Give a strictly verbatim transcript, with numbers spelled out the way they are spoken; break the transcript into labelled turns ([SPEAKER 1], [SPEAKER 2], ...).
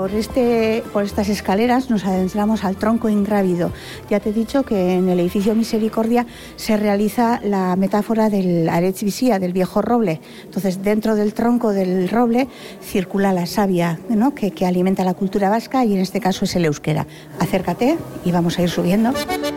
[SPEAKER 1] por, este, por estas escaleras nos adentramos al tronco ingrávido. Ya te he dicho que en el edificio Misericordia se realiza la metáfora del Aretz Bizia, del viejo roble. Entonces, dentro del tronco del roble circula la savia, ¿no?, que, que alimenta la cultura vasca, y en este caso es el euskera. Acércate y vamos a ir subiendo.